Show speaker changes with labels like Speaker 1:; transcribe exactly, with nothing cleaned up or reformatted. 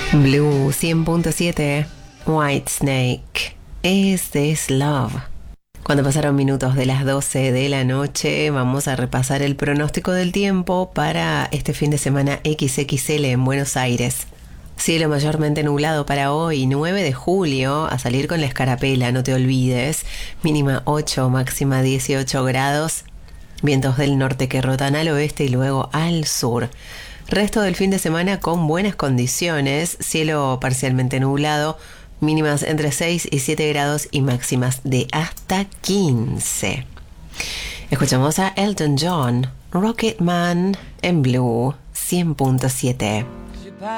Speaker 1: Blue cien punto siete, Whitesnake, Is This Love? Cuando pasaron minutos de las doce de la noche, vamos a repasar el pronóstico del tiempo para este fin de semana equis equis ele en Buenos Aires. Cielo mayormente nublado para hoy, nueve de julio, a salir con la escarapela, no te olvides. Mínima ocho, máxima dieciocho grados. Vientos del norte que rotan al oeste y luego al sur. Resto del fin de semana con buenas condiciones, cielo parcialmente nublado, mínimas entre seis y siete grados y máximas de hasta quince. Escuchamos a Elton John, Rocketman en Blue cien punto siete.